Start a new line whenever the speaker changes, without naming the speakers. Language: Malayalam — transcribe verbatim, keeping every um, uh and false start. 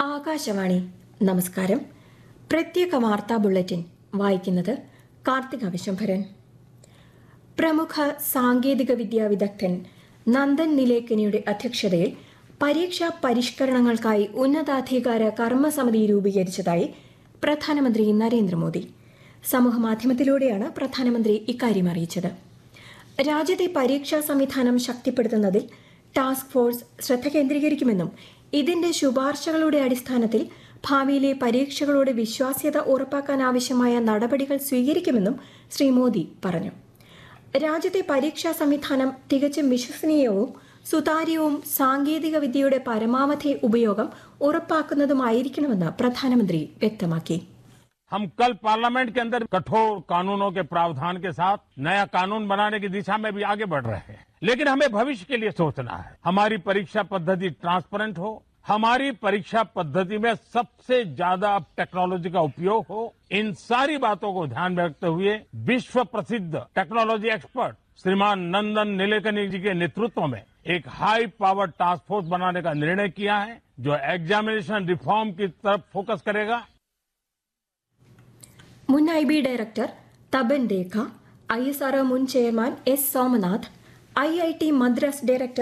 ആകാശവാണി നമസ്കാരം. പ്രത്യേക വാർത്താ ബുള്ളറ്റിൻ വായിക്കുന്നത് കാർത്തിക വിശംഭരൻ. പ്രമുഖ സാങ്കേതിക വിദ്യാ വിദഗ്ധൻ നന്ദൻ നിലേക്കനിയുടെ അധ്യക്ഷതയിൽ പരീക്ഷാ പരിഷ്കരണങ്ങൾക്കായി ഉന്നതാധികാര കർമ്മസമിതി രൂപീകരിച്ചതായി പ്രധാനമന്ത്രി നരേന്ദ്രമോദി. സമൂഹമാധ്യമത്തിലൂടെയാണ് പ്രധാനമന്ത്രി ഇക്കാര്യം അറിയിച്ചത്. രാജ്യത്തെ പരീക്ഷാ സംവിധാനം ശക്തിപ്പെടുത്തുന്നതിൽ ടാസ്ക് ഫോഴ്സ് ശ്രദ്ധ കേന്ദ്രീകരിക്കുമെന്നും ഇതിന്റെ ശുപാർശകളുടെ അടിസ്ഥാനത്തിൽ ഭാവിയിലെ പരീക്ഷകളുടെ വിശ്വാസ്യത ഉറപ്പാക്കാനാവശ്യമായ നടപടികൾ സ്വീകരിക്കുമെന്നും ശ്രീ മോദി പറഞ്ഞു. രാജ്യത്തെ പരീക്ഷാ സംവിധാനം തികച്ചും വിശ്വസനീയവും സുതാര്യവും സാങ്കേതിക വിദ്യയുടെ പരമാവധി ഉപയോഗം ഉറപ്പാക്കുന്നതുമായിരിക്കണമെന്ന് പ്രധാനമന്ത്രി വ്യക്തമാക്കി.
हम कल पार्लियामेंट के अंदर कठोर कानूनों के प्रावधान के साथ नया कानून बनाने की दिशा में भी आगे बढ़ रहे हैं, लेकिन हमें भविष्य के लिए सोचना है. हमारी परीक्षा पद्धति ट्रांसपेरेंट हो, हमारी परीक्षा पद्धति में सबसे ज्यादा टेक्नोलॉजी का उपयोग हो. इन सारी बातों को ध्यान में रखते हुए विश्व प्रसिद्ध टेक्नोलॉजी एक्सपर्ट श्रीमान नंदन निलेकनी जी के नेतृत्व में एक हाई पावर टास्क फोर्स बनाने का निर्णय किया है, जो एग्जामिनेशन रिफॉर्म की तरफ फोकस करेगा.
മുൻ I B director Tapan ദേഖ, I S R മുൻ chairman S Somnath, I I T Madras director